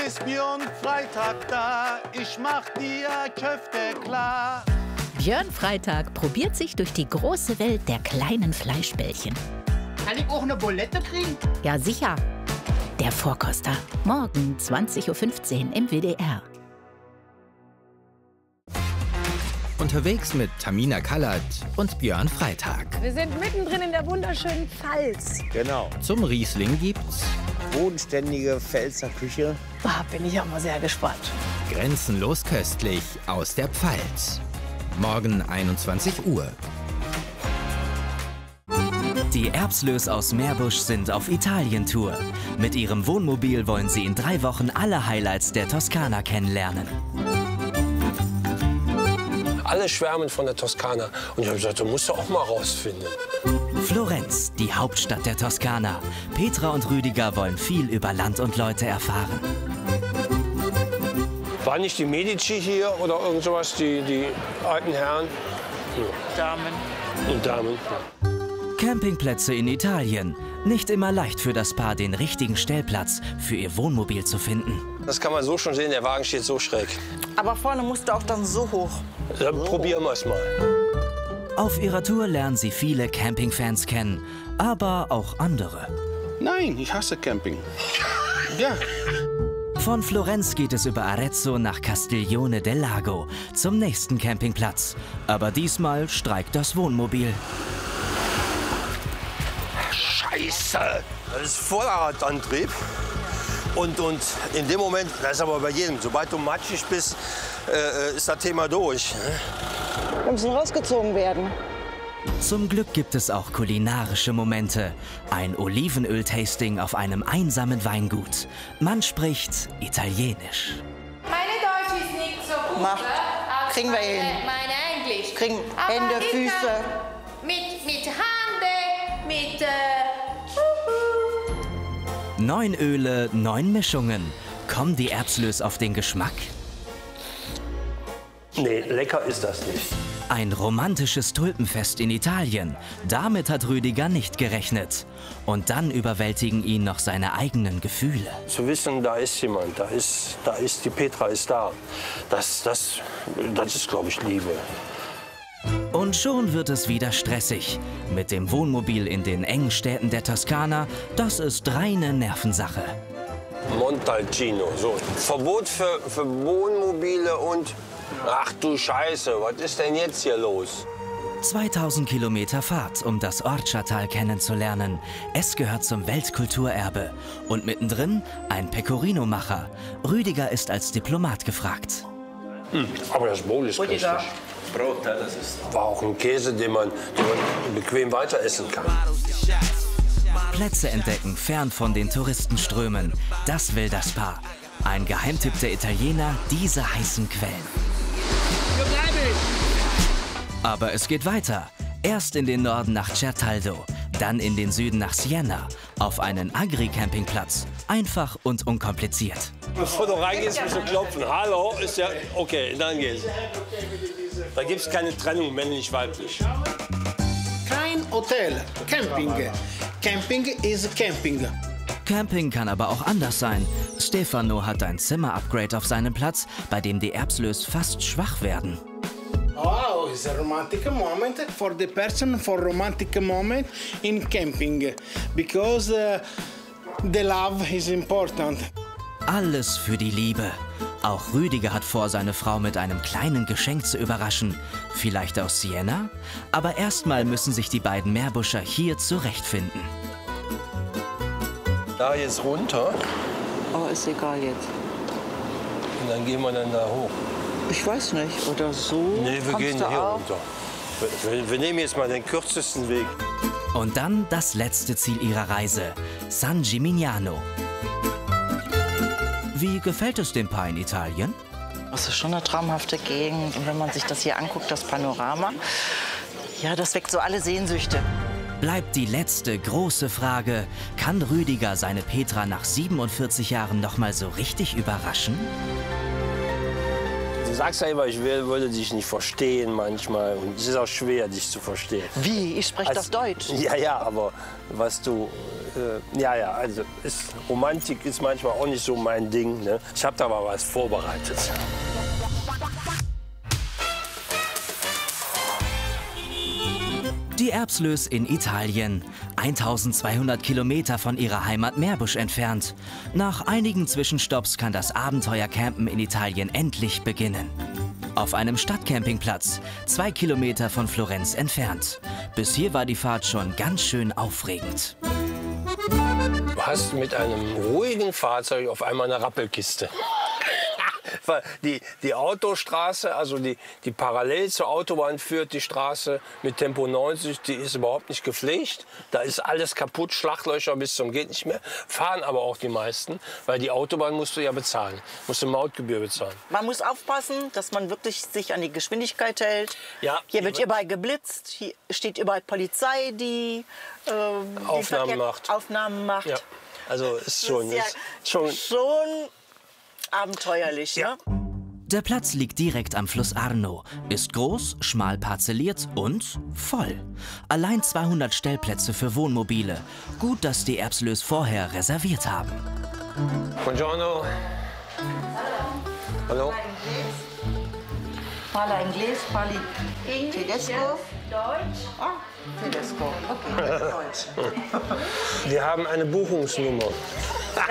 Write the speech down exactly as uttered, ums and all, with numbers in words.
ist Björn Freitag da, ich mach dir Köfte klar. Björn Freitag probiert sich durch die große Welt der kleinen Fleischbällchen. Kann ich auch eine Bulette kriegen? Ja, sicher. Der Vorkoster. Morgen zwanzig Uhr fünfzehn im W D R. Unterwegs mit Tamina Kallert und Björn Freitag. Wir sind mittendrin in der wunderschönen Pfalz. Genau. Zum Riesling gibt's bodenständige Pfälzer Küche. Ah, bin ich auch mal sehr gespannt. Grenzenlos köstlich aus der Pfalz. Morgen einundzwanzig Uhr. Die Erbslös aus Meerbusch sind auf Italien-Tour. Mit ihrem Wohnmobil wollen sie in drei Wochen alle Highlights der Toskana kennenlernen. Alle schwärmen von der Toskana. Und ich habe gesagt, du musst doch auch mal rausfinden. Florenz, die Hauptstadt der Toskana. Petra und Rüdiger wollen viel über Land und Leute erfahren. War nicht die Medici hier oder irgend sowas, die, die alten Herren? Ja. Damen. Und Damen. Ja. Campingplätze in Italien. Nicht immer leicht für das Paar, den richtigen Stellplatz für ihr Wohnmobil zu finden. Das kann man so schon sehen, der Wagen steht so schräg. Aber vorne musst du auch dann so hoch. Dann oh. probieren wir es mal. Auf ihrer Tour lernen sie viele Campingfans kennen, aber auch andere. Nein, ich hasse Camping. Ja. Von Florenz geht es über Arezzo nach Castiglione del Lago zum nächsten Campingplatz. Aber diesmal streikt das Wohnmobil. Scheiße! Das ist Vorderradantrieb. Und, und in dem Moment, das ist aber bei jedem, sobald du matschig bist, äh, ist das Thema durch. Wir müssen rausgezogen werden. Zum Glück gibt es auch kulinarische Momente. Ein Olivenöl-Tasting auf einem einsamen Weingut. Man spricht Italienisch. Meine Deutsch ist nicht so gut. Macht. Kriegen wir hin. Meine Englisch. Kriegen Aber Hände, ich Füße. kann Mit, mit Hände, mit... Äh, Neun Öle, neun Mischungen. Kommen die Erbslös auf den Geschmack? Nee, lecker ist das nicht. Ein romantisches Tulpenfest in Italien. Damit hat Rüdiger nicht gerechnet. Und dann überwältigen ihn noch seine eigenen Gefühle. Zu wissen, da ist jemand, da ist, da ist die Petra ist da. Das, das, das ist, glaube ich, Liebe. Und schon wird es wieder stressig. Mit dem Wohnmobil in den engen Städten der Toskana, das ist reine Nervensache. Montalcino, so. Verbot für, für Wohnmobile und... Ach du Scheiße, was ist denn jetzt hier los? zweitausend Kilometer Fahrt, um das Ortschatal kennenzulernen. Es gehört zum Weltkulturerbe. Und mittendrin ein Pecorino-Macher. Rüdiger ist als Diplomat gefragt. Hm, aber das Bowl ist köstlich. Brot, das ist... War auch ein Käse, den man, den man bequem weiter essen kann. Plätze entdecken, fern von den Touristenströmen. Das will das Paar. Ein Geheimtipp der Italiener, diese heißen Quellen. Aber es geht weiter. Erst in den Norden nach Certaldo, dann in den Süden nach Siena, auf einen Agri-Campingplatz. Einfach und unkompliziert. Bevor du reingehst, musst du klopfen. Hallo, ist ja okay, dann geht's. Da gibt es keine Trennung männlich-weiblich. Kein Hotel, Camping. Camping is Camping. Camping kann aber auch anders sein. Stefano hat ein Zimmer-Upgrade auf seinem Platz, bei dem die Erbslös fast schwach werden. Wow, it's a romantic moment for the person for romantic moment in camping because uh, the love is important. Alles für die Liebe. Auch Rüdiger hat vor, seine Frau mit einem kleinen Geschenk zu überraschen. Vielleicht aus Siena? Aber erstmal müssen sich die beiden Meerbuscher hier zurechtfinden. Da jetzt runter. Oh, ist egal jetzt. Und dann gehen wir dann da hoch. Ich weiß nicht, oder so? Nee, wir gehen hier runter. Wir, wir nehmen jetzt mal den kürzesten Weg. Und dann das letzte Ziel ihrer Reise, San Gimignano. Wie gefällt es dem Paar in Italien? Das ist schon eine traumhafte Gegend. Und wenn man sich das hier anguckt, das Panorama, ja, das weckt so alle Sehnsüchte. Bleibt die letzte große Frage, kann Rüdiger seine Petra nach siebenundvierzig Jahren noch mal so richtig überraschen? Du sagst ja immer, ich will, würde dich nicht verstehen manchmal. Und es ist auch schwer, dich zu verstehen. Wie? Ich spreche Als, doch Deutsch. Ja, ja, aber was du äh, ja, ja, also ist, Romantik ist manchmal auch nicht so mein Ding. Ne? Ich habe da mal was vorbereitet. Die Erbslös in Italien, eintausendzweihundert Kilometer von ihrer Heimat Meerbusch entfernt. Nach einigen Zwischenstopps kann das Abenteuercampen in Italien endlich beginnen. Auf einem Stadtcampingplatz, zwei Kilometer von Florenz entfernt. Bis hier war die Fahrt schon ganz schön aufregend. Du hast mit einem ruhigen Fahrzeug auf einmal eine Rappelkiste. Weil die, die Autostraße, also die, die parallel zur Autobahn führt, die Straße mit Tempo neunzig, die ist überhaupt nicht gepflegt. Da ist alles kaputt, Schlaglöcher bis zum geht nicht mehr. Fahren aber auch die meisten, weil die Autobahn musst du ja bezahlen. Musst du Mautgebühr bezahlen. Man muss aufpassen, dass man wirklich sich an die Geschwindigkeit hält. Ja, hier wird überall geblitzt, hier steht überall Polizei, die, ähm, Aufnahmen die macht. Aufnahmen macht. Ja, also ist schon, Das ist ja ist schon, schon abenteuerlich, ja. Ne? Der Platz liegt direkt am Fluss Arno, ist groß, schmal parzelliert und voll. Allein zweihundert Stellplätze für Wohnmobile. Gut, dass die Erbslös vorher reserviert haben. Buongiorno. Hallo. Parla Inglés, parli Tedesco. Deutsch. Ah, Tedesco. Okay, Deutsch. Wir haben eine Buchungsnummer.